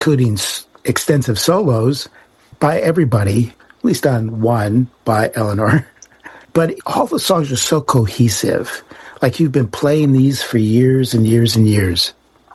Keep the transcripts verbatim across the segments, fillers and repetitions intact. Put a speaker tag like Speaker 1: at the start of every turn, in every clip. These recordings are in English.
Speaker 1: including s- extensive solos by everybody, at least on one by Eleanor. But all the songs are so cohesive. Like you've been playing these for years and years and years.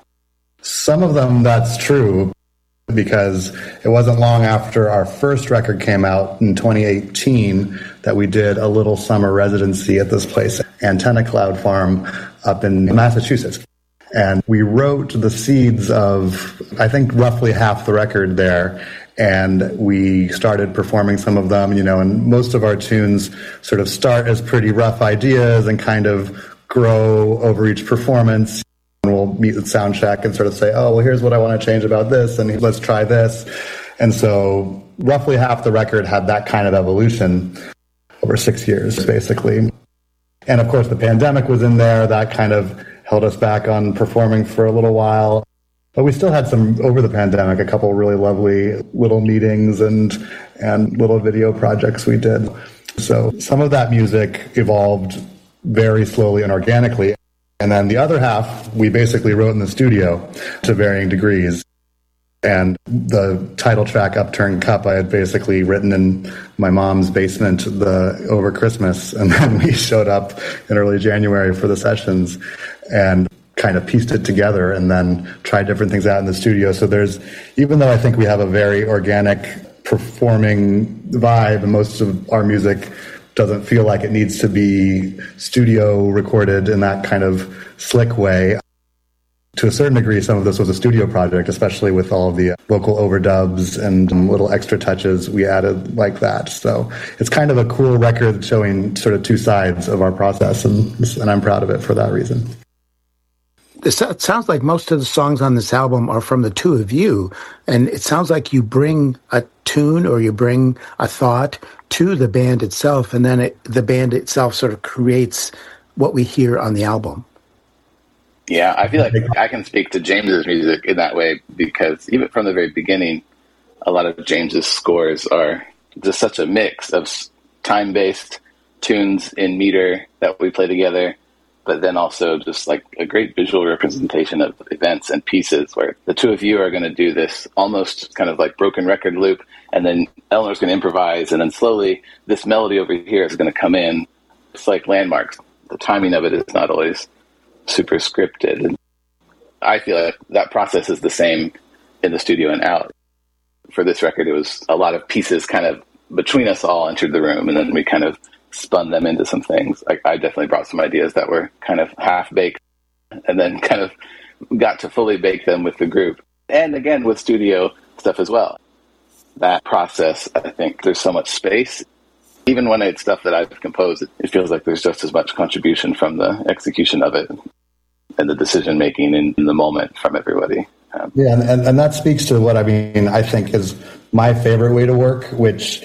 Speaker 2: Some of them, that's true, because it wasn't long after our first record came out in twenty eighteen that we did a little summer residency at this place, Antenna Cloud Farm, up in Massachusetts. And we wrote the seeds of, I think, roughly half the record there. And we started performing some of them, you know, and most of our tunes sort of start as pretty rough ideas and kind of grow over each performance. And we'll meet at sound check and sort of say, oh, well, here's what I want to change about this, and let's try this. And so roughly half the record had that kind of evolution over six years, basically. And of course, the pandemic was in there. That kind of held us back on performing for a little while. But we still had some, over the pandemic, a couple really lovely little meetings and and little video projects we did. So some of that music evolved very slowly and organically. And then the other half, we basically wrote in the studio to varying degrees. And the title track, Upturned Cup, I had basically written in my mom's basement the over Christmas. And then we showed up in early January for the sessions and kind of pieced it together and then tried different things out in the studio. So there's, even though I think we have a very organic performing vibe, and most of our music doesn't feel like it needs to be studio recorded in that kind of slick way. To a certain degree, some of this was a studio project, especially with all of the vocal overdubs and little extra touches we added like that. So it's kind of a cool record showing sort of two sides of our process, and, and I'm proud of it for that reason.
Speaker 1: It sounds like most of the songs on this album are from the two of you, and it sounds like you bring a tune or you bring a thought to the band itself, and then it, the band itself sort of creates what we hear on the album.
Speaker 3: Yeah, I feel like I can speak to James's music in that way, because even from the very beginning, a lot of James's scores are just such a mix of time-based tunes in meter that we play together, but then also just like a great visual representation of events and pieces where the two of you are going to do this almost kind of like broken record loop, and then Eleanor's going to improvise, and then slowly this melody over here is going to come in. It's like landmarks. The timing of it is not always super scripted. And I feel like that process is the same in the studio and out. For this record, it was a lot of pieces kind of between us all entered the room, and then we kind of spun them into some things. I, I definitely brought some ideas that were kind of half-baked and then kind of got to fully bake them with the group. And again, with studio stuff as well. That process, I think there's so much space. Even when it's stuff that I've composed, it, it feels like there's just as much contribution from the execution of it and the decision-making in, in the moment from everybody. Um,
Speaker 2: yeah, and, and, and that speaks to what I mean, I think is my favorite way to work, which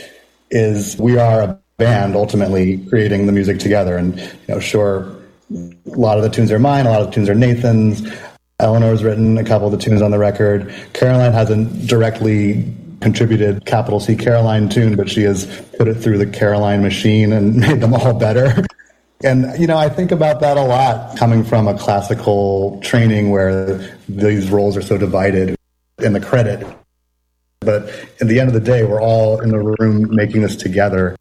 Speaker 2: is we are a band ultimately creating the music together. And, you know, sure, a lot of the tunes are mine, a lot of the tunes are Nathan's. Eleanor's written a couple of the tunes on the record. Caroline hasn't directly contributed capital C Caroline tune, but she has put it through the Caroline machine and made them all better. And, you know, I think about that a lot, coming from a classical training where these roles are so divided in the credit. But at the end of the day, we're all in the room making this together.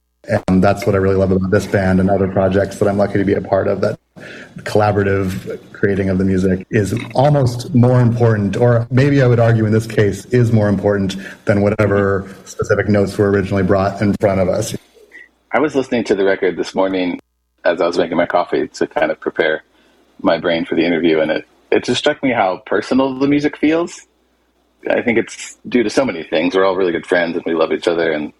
Speaker 2: And that's what I really love about this band and other projects that I'm lucky to be a part of, that collaborative creating of the music is almost more important, or maybe I would argue in this case is more important than whatever specific notes were originally brought in front of us.
Speaker 3: I was listening to the record this morning as I was making my coffee to kind of prepare my brain for the interview, and it, it just struck me how personal the music feels. I think it's due to so many things. We're all really good friends and we love each other, and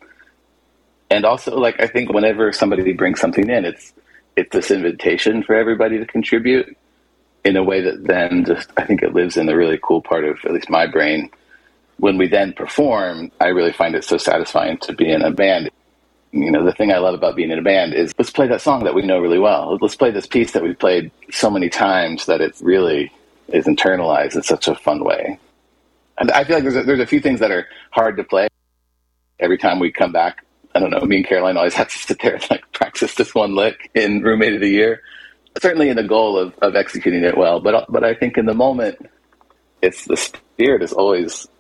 Speaker 3: And also, like, I think whenever somebody brings something in, it's it's this invitation for everybody to contribute in a way that then just, I think it lives in a really cool part of at least my brain. When we then perform, I really find it so satisfying to be in a band. You know, the thing I love about being in a band is let's play that song that we know really well. Let's play this piece that we've played so many times that it really is internalized in such a fun way. And I feel like there's a, there's a few things that are hard to play. Every time we come back, I don't know, me and Caroline always have to sit there and like practice this one lick in Roommate of the Year. Certainly in the goal of, of executing it well, but but I think in the moment, it's the spirit is always